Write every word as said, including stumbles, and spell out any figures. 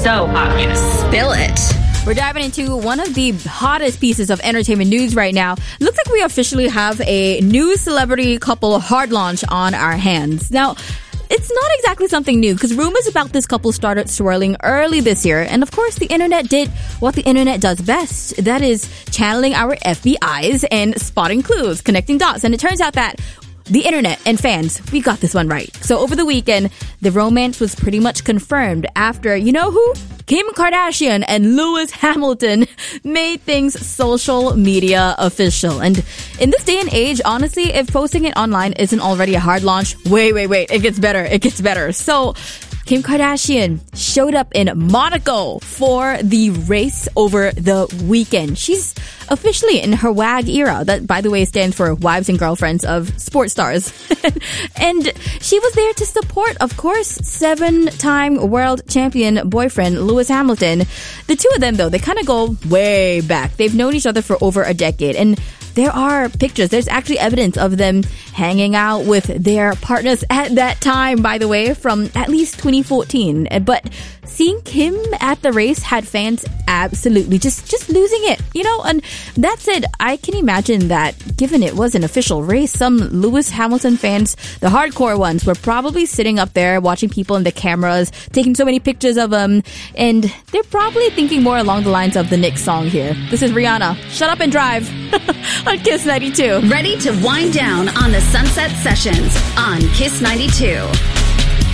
so hot. Spill it. We're diving into one of the hottest pieces of entertainment news right now. Looks like we officially have a new celebrity couple hard launch on our hands. Now, it's not exactly something new because rumors about this couple started swirling early this year. And of course, the internet did what the internet does best. That is channeling our F B Is and spotting clues, connecting dots. And it turns out that the internet and fans, we got this one right. So over the weekend, the romance was pretty much confirmed after, you know who? Kim Kardashian and Lewis Hamilton made things social media official. And in this day and age, honestly, if posting it online isn't already a hard launch, wait, wait, wait, it gets better, it gets better. So Kim Kardashian showed up in Monaco for the race over the weekend. She's officially in her WAG era. That, by the way, stands for Wives and Girlfriends of Sports Stars. And she was there to support, of course, seven-time world champion boyfriend Lewis Hamilton. The two of them, though, they kind of go way back. They've known each other for over a decade. And there are pictures. There's actually evidence of them hanging out with their partners at that time, by the way, from at least twenty fourteen. But seeing Kim at the race had fans absolutely just, just losing it, you know? And that said, I can imagine that given it was an official race, some Lewis Hamilton fans, the hardcore ones, were probably sitting up there watching people in the cameras, taking so many pictures of them. And they're probably thinking more along the lines of the Nick song here. This is Rihanna. Shut up and drive. On Kiss ninety-two. Ready to wind down on the Sunset Sessions on Kiss ninety-two.